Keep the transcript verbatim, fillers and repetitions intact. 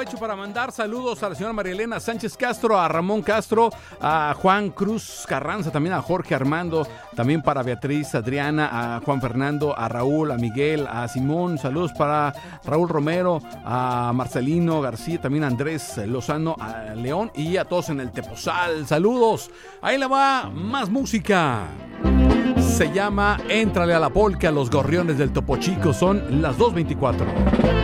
aprovecho para mandar saludos a la señora María Elena Sánchez Castro, a Ramón Castro, a Juan Cruz Carranza, también a Jorge Armando, también para Beatriz, Adriana, a Juan Fernando, a Raúl, a Miguel, a Simón, saludos para Raúl Romero, a Marcelino García, también a Andrés Lozano, a León y a todos en el Tepozal. Saludos. Ahí le va más música. Se llama Éntrale a la polca, los gorriones del Topo Chico. Son las dos veinticuatro.